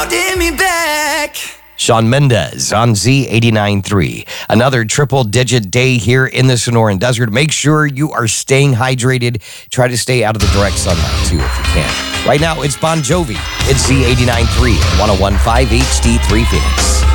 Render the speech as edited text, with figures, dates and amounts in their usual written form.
Give me back. Shawn Mendes on Z89.3. Another triple-digit day here in the Sonoran Desert. Make sure you are staying hydrated. Try to stay out of the direct sunlight, too, if you can. Right now, it's Bon Jovi. It's Z89.3 and 101.5 HD3 Phoenix.